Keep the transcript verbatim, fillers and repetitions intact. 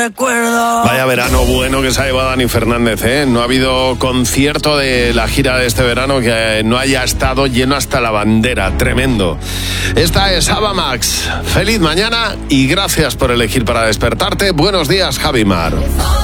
Vaya verano bueno que se ha llevado Dani Fernández, ¿eh? No ha habido concierto de la gira de este verano que no haya estado lleno hasta la bandera. Tremendo. Esta es Ava Max. Feliz mañana y gracias por elegir para despertarte. Buenos días, Javi Mar.